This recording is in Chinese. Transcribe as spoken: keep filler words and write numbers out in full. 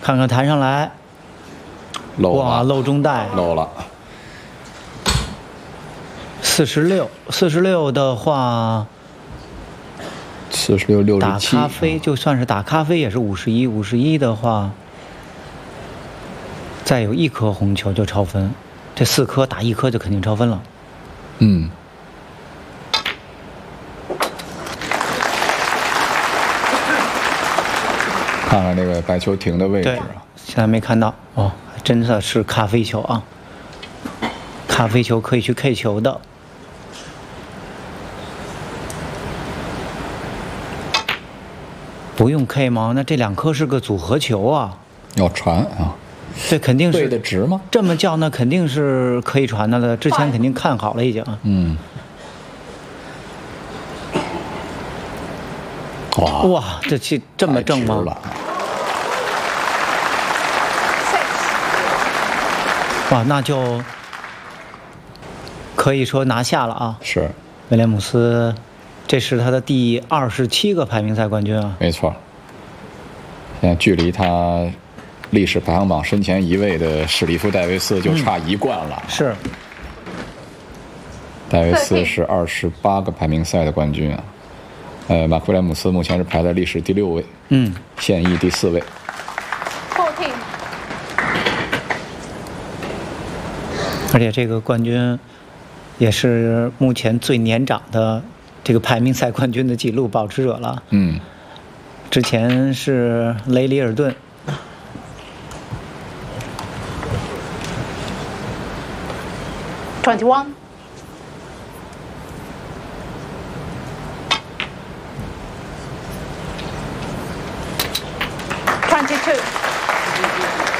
看看弹上来， 漏了， 哇，漏中带， 漏了。 四十六，四十六的话， 四十六六打十七。 咖啡就算是打咖啡也是五十一，五十一的话，再有一颗红球就超分，这四颗打一颗就肯定超分了。 嗯。看看这个白球停的位置啊， 现在没看到哦，真的是咖啡球啊！咖啡球可以去 K 球的，不用 K 吗？那这两颗是个组合球啊！ 要传啊？ 这肯定是对的直吗？ 这么叫那肯定是可以传的了，之前肯定看好了已经。 嗯。哇哇，这气这么正吗？哇，那就可以说拿下了啊！ 是， 威廉姆斯，这是他的第二十七个排名赛冠军啊！ 没错，现在距离他历史排行榜身前一位的史蒂夫·戴维斯就差一冠了。 嗯、是， 戴维斯是二十八个排名赛的冠军啊。呃，马克·威廉姆斯目前是排在历史第六位， 嗯， 现役第四位。 而且这个冠军也是目前最年长的这个排名赛冠军的纪录保持者了。 嗯， 之前是雷里尔顿。 twenty-one. twenty-two.